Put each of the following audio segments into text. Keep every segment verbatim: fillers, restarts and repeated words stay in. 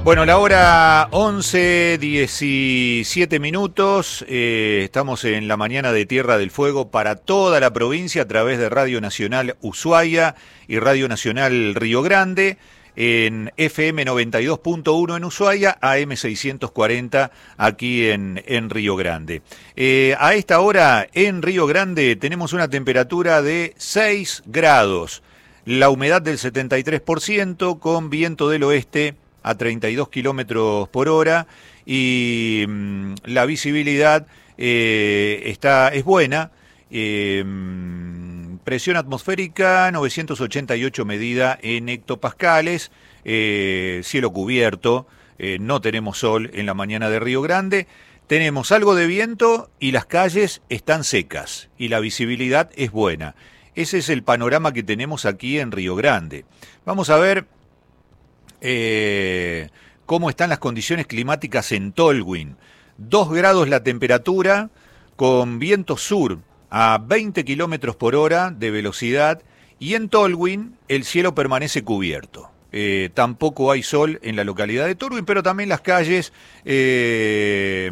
Bueno, la hora once, diecisiete minutos, eh, estamos en la mañana de Tierra del Fuego para toda la provincia a través de Radio Nacional Ushuaia y Radio Nacional Río Grande, en F M noventa y dos punto uno en Ushuaia, A M seiscientos cuarenta aquí en, en Río Grande. Eh, a esta hora en Río Grande tenemos una temperatura de seis grados, la humedad del setenta y tres por ciento con viento del oeste a treinta y dos kilómetros por hora y mmm, la visibilidad eh, está, es buena, eh, presión atmosférica novecientos ochenta y ocho medida en hectopascales, eh, cielo cubierto, eh, no tenemos sol en la mañana de Río Grande, tenemos algo de viento y las calles están secas y la visibilidad es buena. Ese es el panorama que tenemos aquí en Río Grande. Vamos a ver Eh, cómo están las condiciones climáticas en Tolwyn. Dos grados la temperatura, con viento sur a veinte kilómetros por hora de velocidad, y en Tolwyn el cielo permanece cubierto. Eh, tampoco hay sol en la localidad de Tolwyn, pero también las calles, eh,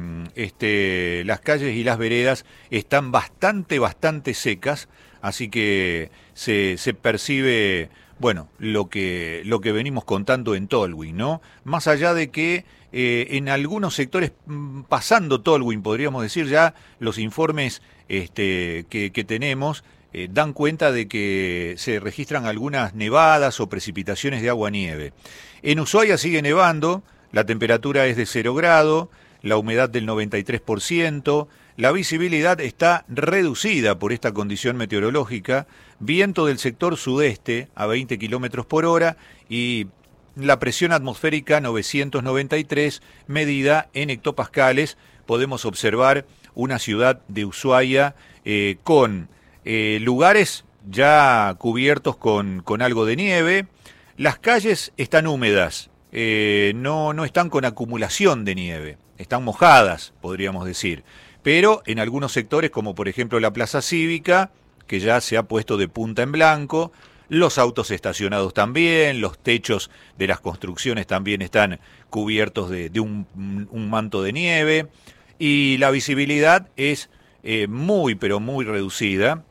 este, las calles y las veredas están bastante, bastante secas, así que se, se percibe, bueno, lo que, lo que venimos contando en Tolwyn, ¿no? Más allá de que eh, en algunos sectores, pasando Tolwyn, podríamos decir ya, los informes este, que, que tenemos eh, dan cuenta de que se registran algunas nevadas o precipitaciones de agua-nieve. En Ushuaia sigue nevando, la temperatura es de cero grado, la humedad del noventa y tres por ciento, la visibilidad está reducida por esta condición meteorológica, viento del sector sudeste a veinte kilómetros por hora y la presión atmosférica novecientos noventa y tres medida en hectopascales. Podemos observar una ciudad de Ushuaia eh, con eh, lugares ya cubiertos con, con algo de nieve. Las calles están húmedas, eh, no, no están con acumulación de nieve, están mojadas, podríamos decir. Pero en algunos sectores, como por ejemplo la Plaza Cívica, que ya se ha puesto de punta en blanco, los autos estacionados también, los techos de las construcciones también están cubiertos de, de un, un manto de nieve, y la visibilidad es eh, muy, pero muy reducida.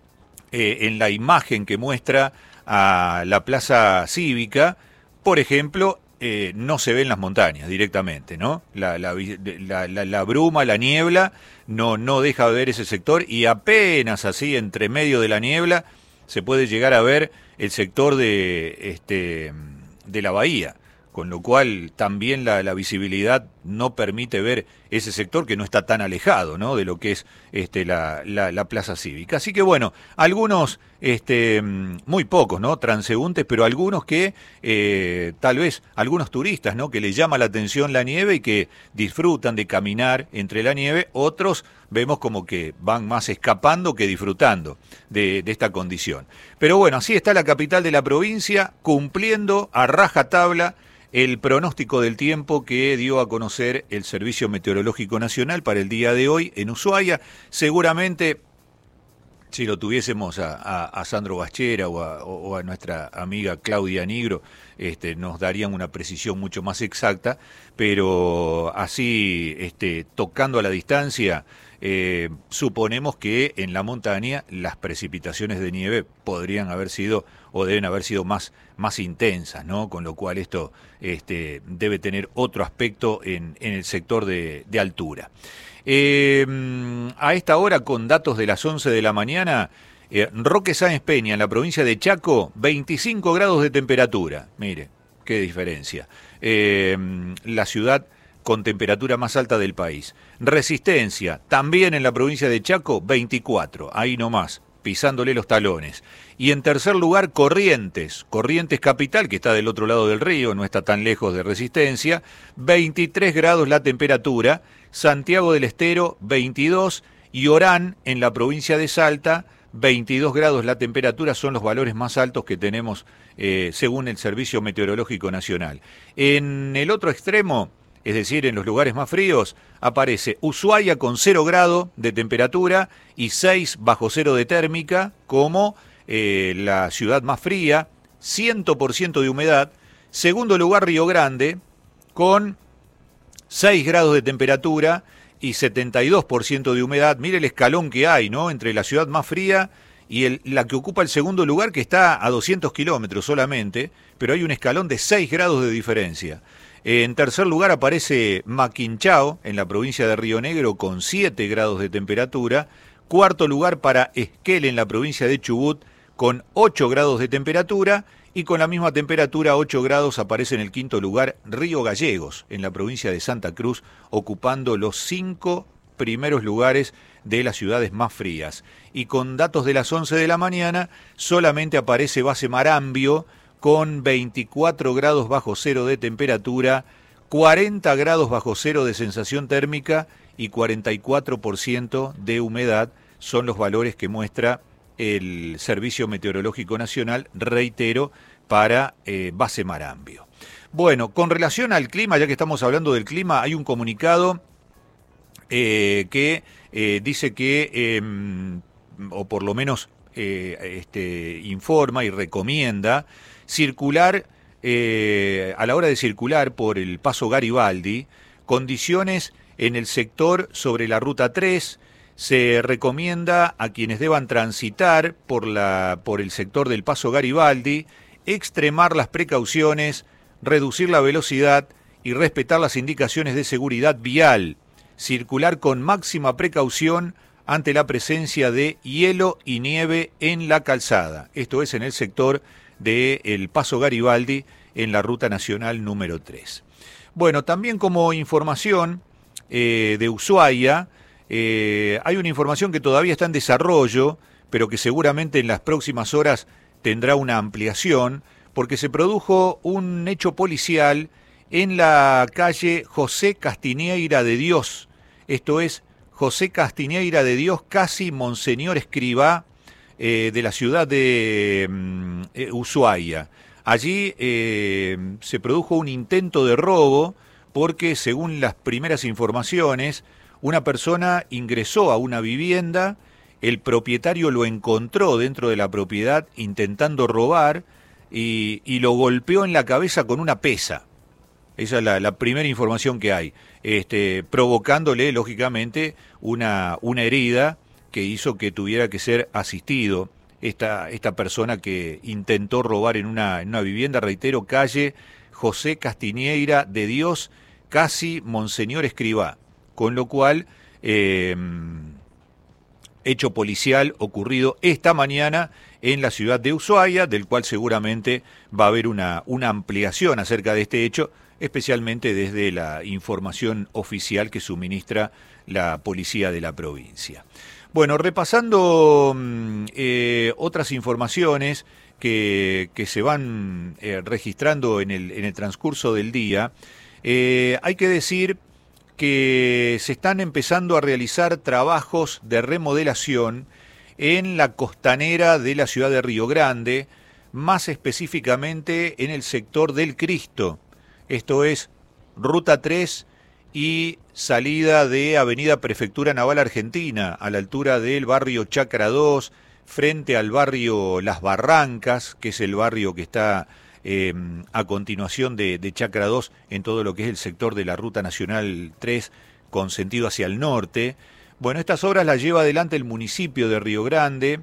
Eh, en la imagen que muestra a la Plaza Cívica, por ejemplo, Eh, no se ven las montañas directamente, ¿no? La, la, la, la, la bruma, la niebla, no, no deja de ver ese sector, y apenas así, entre medio de la niebla, se puede llegar a ver el sector de, este, de la bahía, con lo cual también la, la visibilidad no permite ver ese sector que no está tan alejado, ¿no?, de lo que es este, la, la, la Plaza Cívica. Así que bueno, algunos, este, muy pocos, ¿no?, transeúntes, pero algunos que, eh, tal vez, algunos turistas, ¿no?, que les llama la atención la nieve y que disfrutan de caminar entre la nieve. Otros vemos como que van más escapando que disfrutando de, de esta condición. Pero bueno, así está la capital de la provincia, cumpliendo a rajatabla el pronóstico del tiempo que dio a conocer el Servicio Meteorológico Nacional para el día de hoy en Ushuaia. Seguramente, si lo tuviésemos a, a, a Sandro Bachera o a, o a nuestra amiga Claudia Nigro, este, nos darían una precisión mucho más exacta, pero así, este, tocando a la distancia, eh, suponemos que en la montaña las precipitaciones de nieve podrían haber sido o deben haber sido más, más intensas, ¿no? Con lo cual esto este, debe tener otro aspecto en, en el sector de, de altura. Eh, a esta hora, con datos de las once de la mañana, eh, Roque Sáenz Peña, en la provincia de Chaco, veinticinco grados de temperatura. Mire, qué diferencia. Eh, la ciudad con temperatura más alta del país. Resistencia, también en la provincia de Chaco, veinticuatro, ahí nomás, pisándole los talones. Y en tercer lugar, Corrientes, Corrientes capital, que está del otro lado del río, no está tan lejos de Resistencia, veintitrés grados la temperatura, Santiago del Estero, veintidós, y Orán, en la provincia de Salta, veintidós grados la temperatura, son los valores más altos que tenemos eh, según el Servicio Meteorológico Nacional. En el otro extremo, es decir, en los lugares más fríos, aparece Ushuaia con cero grado de temperatura y seis bajo cero de térmica, como eh, la ciudad más fría, cien por ciento de humedad. Segundo lugar, Río Grande, con seis grados de temperatura y setenta y dos por ciento de humedad. Mire el escalón que hay, ¿no?, entre la ciudad más fría y el, la que ocupa el segundo lugar, que está a doscientos kilómetros solamente, pero hay un escalón de seis grados de diferencia. En tercer lugar aparece Maquinchao, en la provincia de Río Negro, con siete grados de temperatura. Cuarto lugar para Esquel, en la provincia de Chubut, con ocho grados de temperatura. Y con la misma temperatura, ocho grados, aparece en el quinto lugar Río Gallegos, en la provincia de Santa Cruz, ocupando los cinco primeros lugares de las ciudades más frías. Y con datos de las once de la mañana, solamente aparece Base Marambio, con veinticuatro grados bajo cero de temperatura, cuarenta grados bajo cero de sensación térmica y cuarenta y cuatro por ciento de humedad, son los valores que muestra el Servicio Meteorológico Nacional, reitero, para eh, Base Marambio. Bueno, con relación al clima, ya que estamos hablando del clima, hay un comunicado eh, que eh, dice que, eh, o por lo menos eh, este, informa y recomienda circular, eh, a la hora de circular por el Paso Garibaldi, condiciones en el sector sobre la Ruta tres. Se recomienda a quienes deban transitar por, la, por el sector del Paso Garibaldi extremar las precauciones, reducir la velocidad y respetar las indicaciones de seguridad vial, circular con máxima precaución ante la presencia de hielo y nieve en la calzada. Esto es en el sector del Paso Garibaldi, en la Ruta Nacional número tres. Bueno, también como información eh, de Ushuaia, Eh, hay una información que todavía está en desarrollo, pero que seguramente en las próximas horas tendrá una ampliación, porque se produjo un hecho policial en la calle José Castiñeira de Dios. Esto es José Castiñeira de Dios, casi Monseñor Escribá, eh, de la ciudad de eh, Ushuaia. Allí eh, se produjo un intento de robo porque, según las primeras informaciones, una persona ingresó a una vivienda, el propietario lo encontró dentro de la propiedad intentando robar y, y lo golpeó en la cabeza con una pesa. Esa es la, la primera información que hay, este, provocándole, lógicamente, una, una herida que hizo que tuviera que ser asistido esta, esta persona que intentó robar en una, en una vivienda, reitero, calle José Castiñeira de Dios, casi Monseñor Escribá. Con lo cual, eh, hecho policial ocurrido esta mañana en la ciudad de Ushuaia, del cual seguramente va a haber una, una ampliación acerca de este hecho, especialmente desde la información oficial que suministra la policía de la provincia. Bueno, repasando eh, otras informaciones que, que se van eh, registrando en el, en el transcurso del día, eh, hay que decir que se están empezando a realizar trabajos de remodelación en la costanera de la ciudad de Río Grande, más específicamente en el sector del Cristo. Esto es Ruta tres y salida de Avenida Prefectura Naval Argentina, a la altura del barrio Chacra dos, frente al barrio Las Barrancas, que es el barrio que está Eh, a continuación de, de Chacra dos, en todo lo que es el sector de la Ruta Nacional tres, con sentido hacia el norte. Bueno, estas obras las lleva adelante el municipio de Río Grande.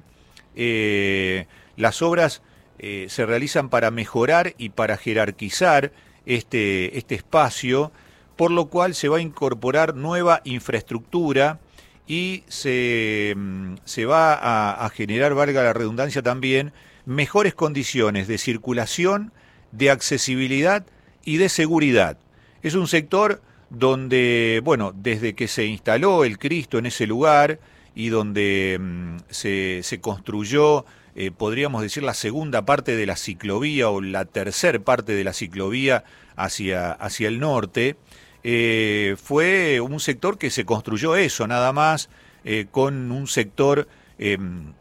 Eh, las obras eh, se realizan para mejorar y para jerarquizar este, este espacio, por lo cual se va a incorporar nueva infraestructura y se, se va a, a generar, valga la redundancia también, mejores condiciones de circulación, de accesibilidad y de seguridad. Es un sector donde, bueno, desde que se instaló el Cristo en ese lugar y donde mmm, se, se construyó, eh, podríamos decir, la segunda parte de la ciclovía o la tercera parte de la ciclovía hacia, hacia el norte, eh, fue un sector que se construyó eso, nada más, eh, con un sector Eh,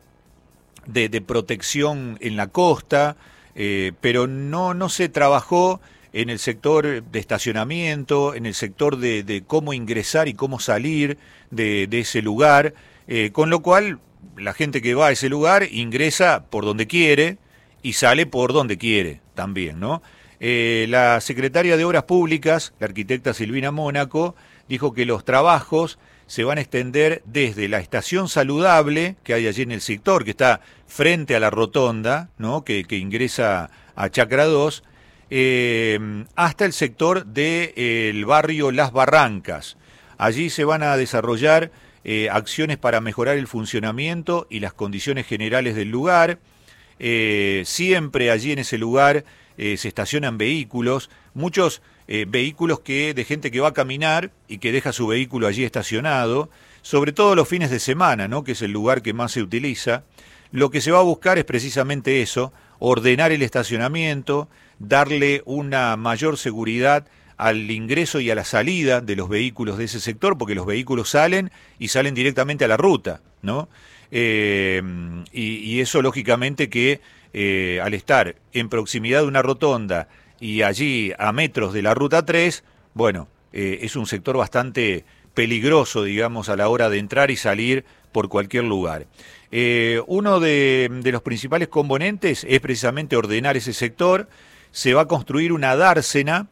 De, de protección en la costa, eh, pero no, no se trabajó en el sector de estacionamiento, en el sector de, de cómo ingresar y cómo salir de, de ese lugar, eh, con lo cual la gente que va a ese lugar ingresa por donde quiere y sale por donde quiere también, ¿no? Eh, la secretaria de Obras Públicas, la arquitecta Silvina Mónaco, dijo que los trabajos se van a extender desde la estación saludable que hay allí en el sector, que está frente a la rotonda, ¿no? que, que ingresa a Chacra dos, eh, hasta el sector del de, barrio Las Barrancas. Allí se van a desarrollar eh, acciones para mejorar el funcionamiento y las condiciones generales del lugar. Eh, siempre allí en ese lugar eh, se estacionan vehículos, muchos eh, vehículos que de gente que va a caminar y que deja su vehículo allí estacionado, sobre todo los fines de semana, ¿no? que es el lugar que más se utiliza. Lo que se va a buscar es precisamente eso, ordenar el estacionamiento, darle una mayor seguridad al ingreso y a la salida de los vehículos de ese sector, porque los vehículos salen y salen directamente a la ruta, ¿no? Eh, y, y eso lógicamente que eh, al estar en proximidad de una rotonda y allí a metros de la ruta tres, bueno, eh, es un sector bastante peligroso, digamos, a la hora de entrar y salir por cualquier lugar. Eh, uno de, de los principales componentes es precisamente ordenar ese sector. Se va a construir una dársena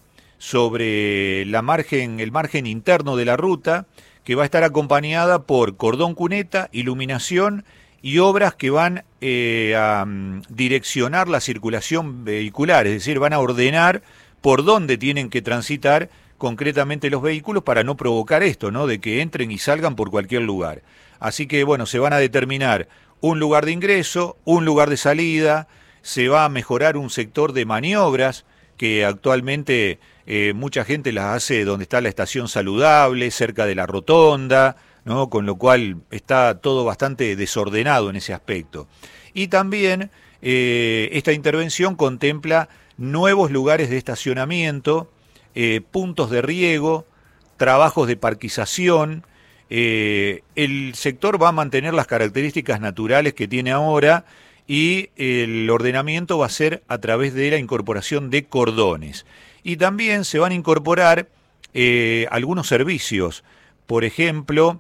sobre la margen, el margen interno de la ruta, que va a estar acompañada por cordón cuneta, iluminación y obras que van eh, a um, direccionar la circulación vehicular, es decir, van a ordenar por dónde tienen que transitar concretamente los vehículos para no provocar esto, ¿no? De que entren y salgan por cualquier lugar. Así que, bueno, se van a determinar un lugar de ingreso, un lugar de salida, se va a mejorar un sector de maniobras que actualmente eh, mucha gente las hace donde está la estación saludable, cerca de la rotonda, ¿no? Con lo cual está todo bastante desordenado en ese aspecto. Y también eh, esta intervención contempla nuevos lugares de estacionamiento, eh, puntos de riego, trabajos de parquización. Eh, el sector va a mantener las características naturales que tiene ahora y el ordenamiento va a ser a través de la incorporación de cordones. Y también se van a incorporar eh, algunos servicios, por ejemplo,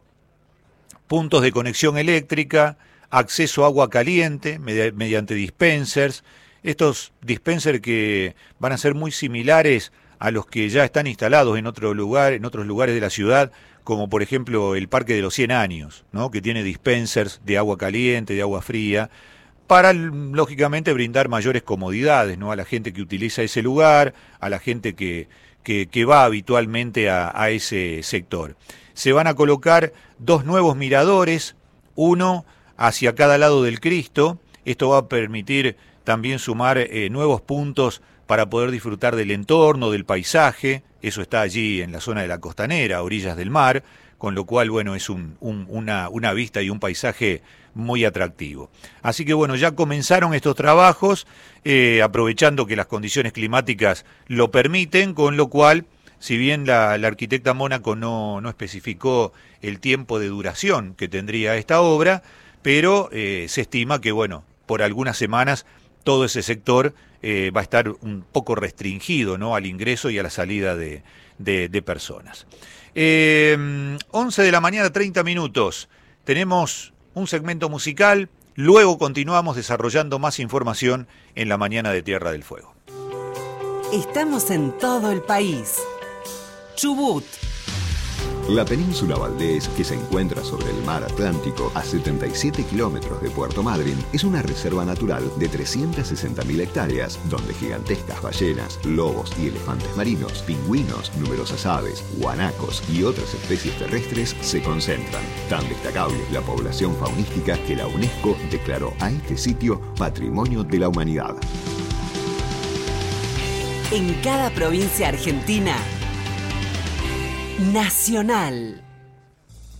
puntos de conexión eléctrica, acceso a agua caliente med- mediante dispensers. Estos dispensers que van a ser muy similares a los que ya están instalados en otro lugar, en otros lugares de la ciudad, como por ejemplo el Parque de los cien años, ¿no? Que tiene dispensers de agua caliente, de agua fría, para, lógicamente, brindar mayores comodidades, ¿no? A la gente que utiliza ese lugar, a la gente que, que, que va habitualmente a, a ese sector. Se van a colocar dos nuevos miradores, uno hacia cada lado del Cristo. Esto va a permitir también sumar eh, nuevos puntos para poder disfrutar del entorno, del paisaje. Eso está allí en la zona de la costanera, a orillas del mar, con lo cual, bueno, es un, un, una, una vista y un paisaje muy atractivo. Así que, bueno, ya comenzaron estos trabajos, eh, aprovechando que las condiciones climáticas lo permiten, con lo cual, si bien la, la arquitecta Mónaco no, no especificó el tiempo de duración que tendría esta obra, pero eh, se estima que, bueno, por algunas semanas todo ese sector eh, va a estar un poco restringido, ¿no? Al ingreso y a la salida de, de, de personas. Eh, once de la mañana, treinta minutos. Tenemos un segmento musical, luego continuamos desarrollando más información en la mañana de Tierra del Fuego. Estamos en todo el país. Chubut. La península Valdés, que se encuentra sobre el mar Atlántico a setenta y siete kilómetros de Puerto Madryn, es una reserva natural de trescientas sesenta mil hectáreas, donde gigantescas ballenas, lobos y elefantes marinos, pingüinos, numerosas aves, guanacos y otras especies terrestres se concentran. Tan destacable es la población faunística que la UNESCO declaró a este sitio Patrimonio de la Humanidad. En cada provincia argentina, Nacional.